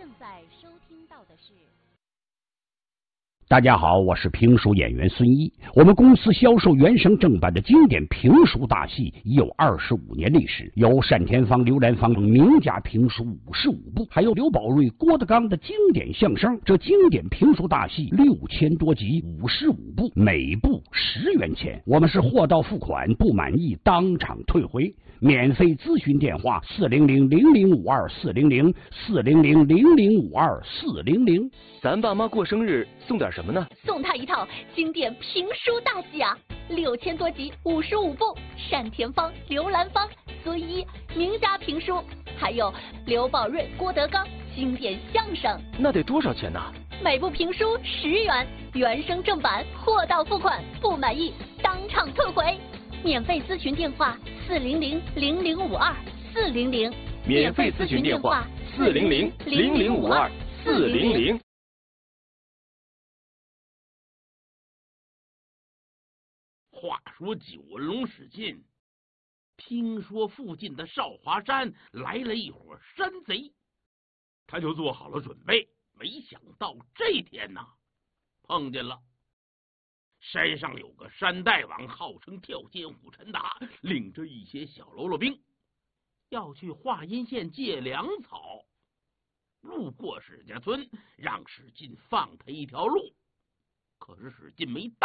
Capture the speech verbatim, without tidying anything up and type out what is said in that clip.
正在收听到的是。 大家好，我是评书演员孙一。我们公司销售原声正版的经典评书大戏已有二十五年历史，有单田芳、刘兰芳等名家评书五十五部，还有刘宝瑞、郭德纲的经典相声。这经典评书大戏六千多集，五十五部，每部十元钱。我们是货到付款，不满意当场退回。免费咨询电话：四零零零零五二四零零四零零零零五二四零零。 咱爸妈过生日送点什么呢？ 送他一套经典评书大戏啊，六千多集，五十五部，单田芳、刘兰芳、孙一名家评书，还有刘宝瑞、郭德纲经典相声。 那得多少钱呢？ 每部评书十元，原声正版，货到付款，不满意当场退回。免费咨询电话：四零零零零五二四零零。 免费咨询电话：四零零零零五二四零零。 话说九纹龙史进，听说附近的少华山来了一伙山贼，他就做好了准备。没想到这天呢，碰见了。山上有个山大王，号称跳涧虎陈达，领着一些小喽啰兵，要去华阴县借粮草。路过史家村，让史进放他一条路，可是史进没到。